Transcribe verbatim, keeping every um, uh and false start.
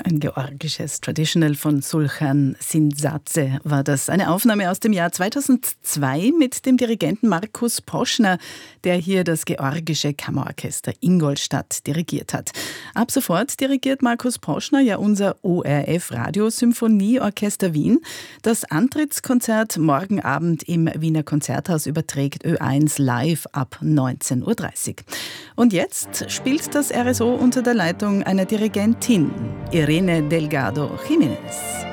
Ein georgisches Traditional von Sulchan Sindzadze war das. Eine Aufnahme aus dem Jahr zweitausendzwei mit dem Dirigenten Markus Poschner, der hier das georgische Kammerorchester Ingolstadt dirigiert hat. Ab sofort dirigiert Markus Poschner ja unser O R F Radiosymphonieorchester Wien. Das Antrittskonzert morgen Abend im Wiener Konzerthaus überträgt Ö eins live ab neunzehn Uhr dreißig. Und jetzt spielt das R S O unter der Leitung einer Dirigentin, Irene Delgado Jiménez.